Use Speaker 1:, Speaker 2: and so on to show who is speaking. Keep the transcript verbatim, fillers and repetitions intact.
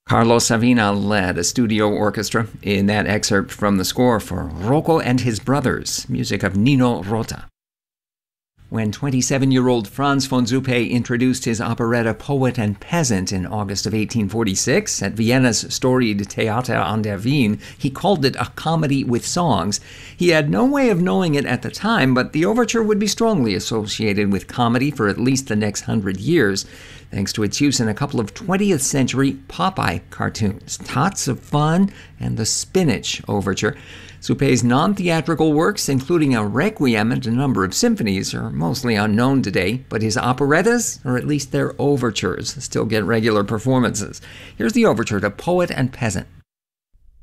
Speaker 1: Carlos Savina led a studio orchestra in that excerpt from the score for Rocco and His Brothers, music of Nino Rota. When twenty-seven-year-old Franz von Suppé introduced his operetta Poet and Peasant in August of eighteen forty-six at Vienna's storied Theater an der Wien, he called it a comedy with songs. He had no way of knowing it at the time, but the overture would be strongly associated with comedy for at least the next hundred years, thanks to its use in a couple of twentieth century Popeye cartoons, Tots of Fun and the Spinach Overture. Suppé's non-theatrical works, including a requiem and a number of symphonies, are mostly unknown today, but his operettas, or at least their overtures, still get regular performances. Here's the overture to Poet and Peasant.